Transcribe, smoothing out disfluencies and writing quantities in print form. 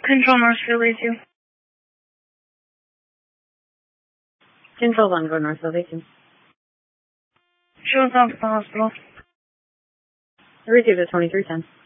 Control Northfield 82. Control 1, go Northfield 82. Shows off at the hospital. I received at 2310.